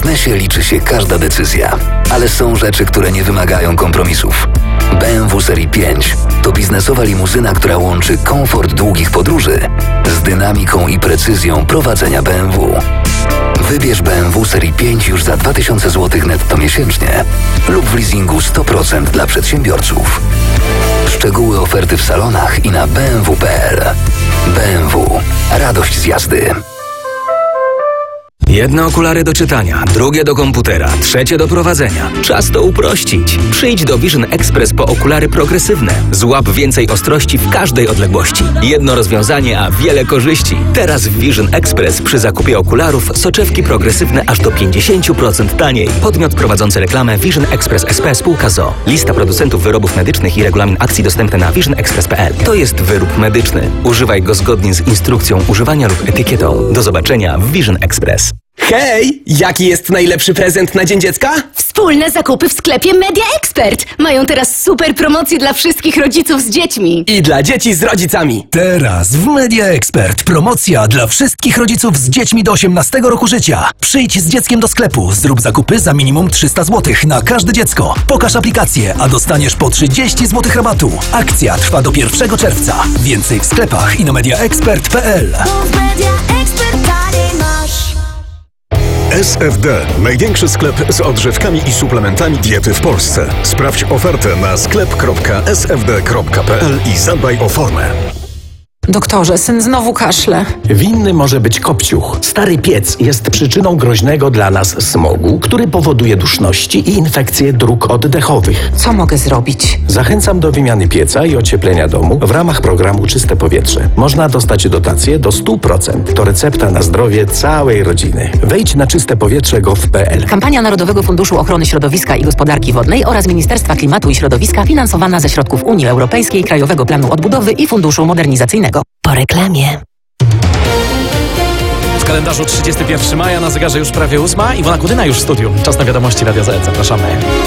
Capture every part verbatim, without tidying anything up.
biznesie liczy się każda decyzja, ale są rzeczy, które nie wymagają kompromisów. B M W Serii pięć to biznesowa limuzyna, która łączy komfort długich podróży z dynamiką i precyzją prowadzenia B M W. Wybierz B M W Serii pięć już za dwa tysiące złotych netto miesięcznie lub w leasingu sto procent dla przedsiębiorców. Szczegóły oferty w salonach i na b m w kropka p l. B M W. Radość z jazdy. Jedne okulary do czytania, drugie do komputera, trzecie do prowadzenia. Czas to uprościć. Przyjdź do Vision Express po okulary progresywne. Złap więcej ostrości w każdej odległości. Jedno rozwiązanie, a wiele korzyści. Teraz w Vision Express przy zakupie okularów soczewki progresywne aż do pięćdziesiąt procent taniej. Podmiot prowadzący reklamę Vision Express S P spółka z o o. Lista producentów wyrobów medycznych i regulamin akcji dostępne na vision express kropka p l. To jest wyrób medyczny. Używaj go zgodnie z instrukcją używania lub etykietą. Do zobaczenia w Vision Express. Hej! Jaki jest najlepszy prezent na Dzień Dziecka? Wspólne zakupy w sklepie Media Expert. Mają teraz super promocje dla wszystkich rodziców z dziećmi. I dla dzieci z rodzicami. Teraz w Media Expert promocja dla wszystkich rodziców z dziećmi do osiemnastego roku życia. Przyjdź z dzieckiem do sklepu, zrób zakupy za minimum trzysta złotych na każde dziecko. Pokaż aplikację, a dostaniesz po trzydzieści złotych rabatu. Akcja trwa do pierwszego czerwca. Więcej w sklepach i na media expert kropka p l. S F D. Największy sklep z odżywkami i suplementami diety w Polsce. Sprawdź ofertę na sklep kropka s f d kropka p l i zadbaj o formę. Doktorze, syn znowu kaszle. Winny może być kopciuch. Stary piec jest przyczyną groźnego dla nas smogu, który powoduje duszności i infekcje dróg oddechowych. Co mogę zrobić? Zachęcam do wymiany pieca i ocieplenia domu w ramach programu Czyste Powietrze. Można dostać dotację do stu procent. To recepta na zdrowie całej rodziny. Wejdź na czyste powietrze kropka gov kropka p l. Kampania Narodowego Funduszu Ochrony Środowiska i Gospodarki Wodnej oraz Ministerstwa Klimatu i Środowiska finansowana ze środków Unii Europejskiej, Krajowego Planu Odbudowy i Funduszu Modernizacyjnego. Po reklamie. W kalendarzu trzydziestego pierwszego maja, na zegarze już prawie ósma. Iwona Kudyna już w studiu. Czas na wiadomości Radia Z. Zapraszamy.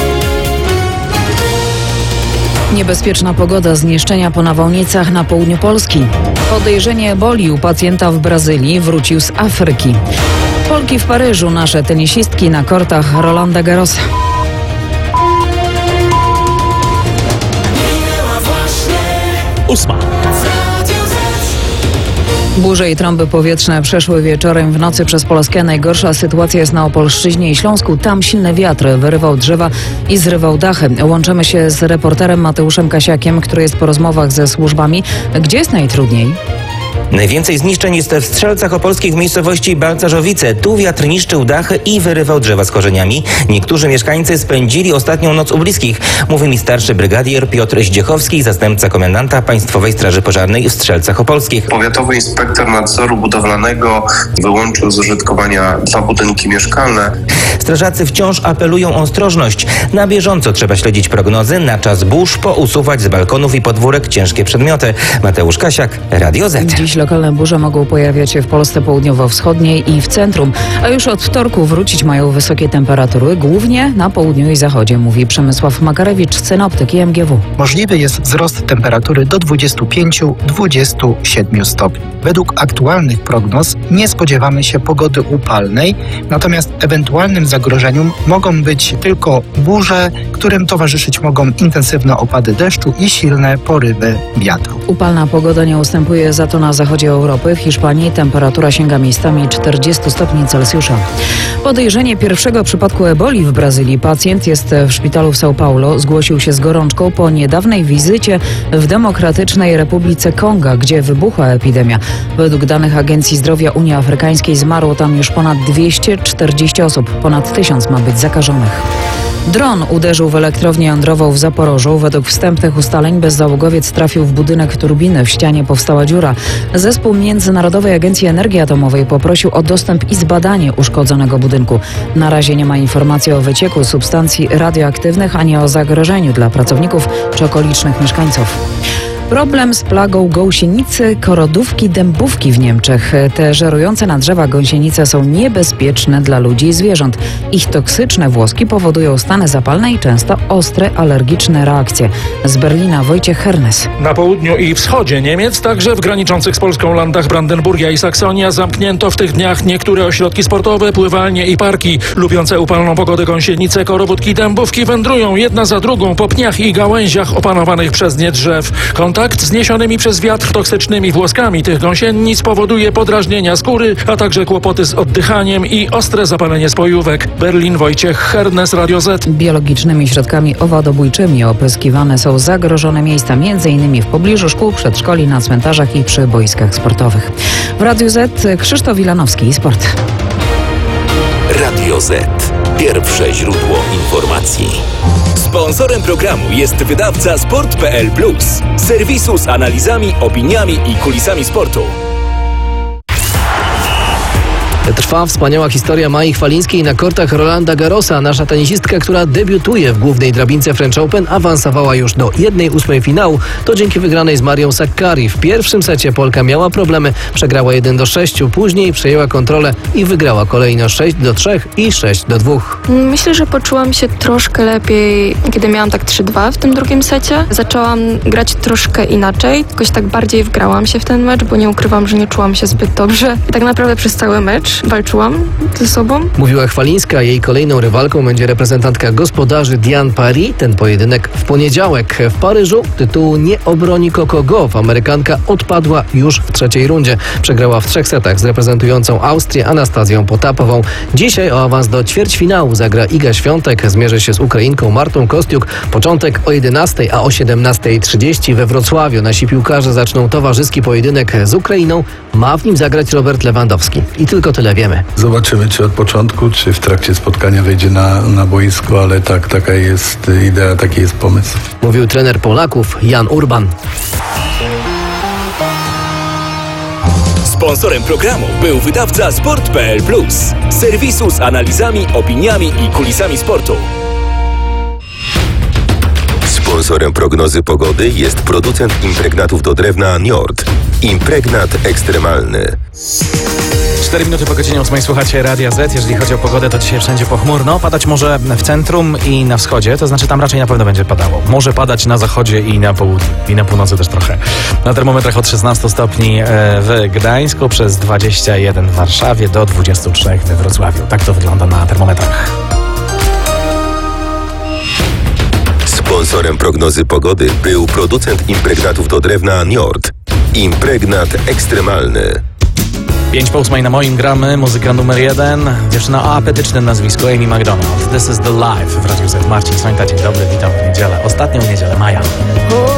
Niebezpieczna pogoda, zniszczenia po nawałnicach na południu Polski. Podejrzenie eboli u pacjenta w Brazylii, wrócił z Afryki. Polki w Paryżu, nasze tenisistki na kortach Rolanda Garrosa. Ósma. Burze i trąby powietrzne przeszły wieczorem w nocy przez Polskę. Najgorsza sytuacja jest na Opolszczyźnie i Śląsku. Tam silny wiatr wyrywał drzewa i zrywał dachy. Łączymy się z reporterem Mateuszem Kasiakiem, który jest po rozmowach ze służbami. Gdzie jest najtrudniej? Najwięcej zniszczeń jest w Strzelcach Opolskich w miejscowości Balcarzowice. Tu wiatr niszczył dachy i wyrywał drzewa z korzeniami. Niektórzy mieszkańcy spędzili ostatnią noc u bliskich. Mówi mi starszy brygadier Piotr Zdziechowski, zastępca komendanta Państwowej Straży Pożarnej w Strzelcach Opolskich. Powiatowy inspektor nadzoru budowlanego wyłączył z użytkowania dwa budynki mieszkalne. Strażacy wciąż apelują o ostrożność. Na bieżąco trzeba śledzić prognozy, na czas burz pousuwać z balkonów i podwórek ciężkie przedmioty. Mateusz Kasiak, Radio Z. Dziś lokalne burze mogą pojawiać się w Polsce południowo-wschodniej i w centrum, a już od wtorku wrócić mają wysokie temperatury, głównie na południu i zachodzie, mówi Przemysław Makarewicz, synoptyk i M G W. Możliwy jest wzrost temperatury do dwudziestu pięciu do dwudziestu siedmiu stopni. Według aktualnych prognoz nie spodziewamy się pogody upalnej, natomiast ewentualnym zagrożeniem mogą być tylko burze, którym towarzyszyć mogą intensywne opady deszczu i silne porywy wiatru. Upalna pogoda nie ustępuje za to na zachodzie Europy. W Hiszpanii temperatura sięga miejscami czterdziestu stopni Celsjusza. Podejrzenie pierwszego przypadku eboli w Brazylii. Pacjent jest w szpitalu w São Paulo. Zgłosił się z gorączką po niedawnej wizycie w Demokratycznej Republice Konga, gdzie wybuchła epidemia. Według danych Agencji Zdrowia Unii Afrykańskiej zmarło tam już ponad dwieście czterdzieści osób. Ponad tysiąc ma być zakażonych. Dron uderzył w elektrownię jądrową w Zaporożu. Według wstępnych ustaleń bezzałogowiec trafił w budynek turbiny. W ścianie powstała dziura. Zespół Międzynarodowej Agencji Energii Atomowej poprosił o dostęp i zbadanie uszkodzonego budynku. Na razie nie ma informacji o wycieku substancji radioaktywnych ani o zagrożeniu dla pracowników czy okolicznych mieszkańców. Problem z plagą gąsienicy, korodówki, dębówki w Niemczech. Te żerujące na drzewach gąsienice są niebezpieczne dla ludzi i zwierząt. Ich toksyczne włoski powodują stan stany zapalne i często ostre alergiczne reakcje. Z Berlina Wojciech Hernes. Na południu i wschodzie Niemiec, także w graniczących z Polską landach Brandenburgia i Saksonia zamknięto w tych dniach niektóre ośrodki sportowe, pływalnie i parki. Lubiące upalną pogodę gąsienice, korowódki, dębówki wędrują jedna za drugą po pniach i gałęziach opanowanych przez nie drzew. Kontakt z niesionymi przez wiatr toksycznymi włoskami tych gąsienic powoduje podrażnienia skóry, a także kłopoty z oddychaniem i ostre zapalenie spojówek. Berlin Wojciech Hernes, Radio Z. Biologicznymi środkami owadobójczymi opyskiwane są zagrożone miejsca, m.in. w pobliżu szkół, przedszkoli, na cmentarzach i przy boiskach sportowych. W Radiu Z Krzysztof Wilanowski, Sport. Radio Z. Pierwsze źródło informacji. Sponsorem programu jest wydawca sport kropka p l plus, serwisu z analizami, opiniami i kulisami sportu. Trwa wspaniała historia Mai Chwalińskiej na kortach Rolanda Garrosa. Nasza tenisistka, która debiutuje w głównej drabince French Open, awansowała już do jednej ósmej finału. To dzięki wygranej z Marią Sakkari. W pierwszym secie Polka miała problemy, przegrała jeden do sześciu, później przejęła kontrolę i wygrała kolejno sześć do trzech i sześć do dwóch. Myślę, że poczułam się troszkę lepiej, kiedy miałam tak trzy dwa w tym drugim secie. Zaczęłam grać troszkę inaczej, jakoś tak bardziej wgrałam się w ten mecz, bo nie ukrywam, że nie czułam się zbyt dobrze. I tak naprawdę przez cały mecz walczyłam ze sobą. Mówiła Chwalińska. Jej kolejną rywalką będzie reprezentantka gospodarzy Diane Paris. Ten pojedynek w poniedziałek w Paryżu. Tytułu nie obroni Coco Gauff. Amerykanka odpadła już w trzeciej rundzie. Przegrała w trzech setach z reprezentującą Austrię Anastazją Potapową. Dzisiaj o awans do ćwierćfinału zagra Iga Świątek. Zmierzy się z Ukrainką Martą Kostiuk. Początek o jedenastej, a o siedemnastej trzydzieści we Wrocławiu. Nasi piłkarze zaczną towarzyski pojedynek z Ukrainą. Ma w nim zagrać Robert Lewandowski. I tylko tyle wiemy. Zobaczymy, czy od początku, czy w trakcie spotkania wejdzie na, na boisko, ale tak, taka jest idea, taki jest pomysł. Mówił trener Polaków Jan Urban. Sponsorem programu był wydawca sport kropka p l plus, serwisu z analizami, opiniami i kulisami sportu. Sponsorem prognozy pogody jest producent impregnatów do drewna Njord. Impregnat ekstremalny. cztery minuty po godzinie ósmej słuchacie Radia Z. Jeżeli chodzi o pogodę, to dzisiaj wszędzie pochmurno. Padać może w centrum i na wschodzie, to znaczy tam raczej na pewno będzie padało. Może padać na zachodzie i na południu. I na północy też trochę. Na termometrach od szesnastu stopni w Gdańsku, przez dwadzieścia jeden w Warszawie, do dwudziestu trzech we Wrocławiu. Tak to wygląda na termometrach. Sponsorem prognozy pogody był producent impregnatów do drewna Njord. Impregnat ekstremalny. Pięć po ósmej na moim gramy, muzyka numer jeden. Dziewczyna o apetycznym nazwisku, Amy McDonald. This is the life w Radiu Z. Marcin Sońta, dzień dobry, witam w niedzielę. Ostatnią niedzielę maja.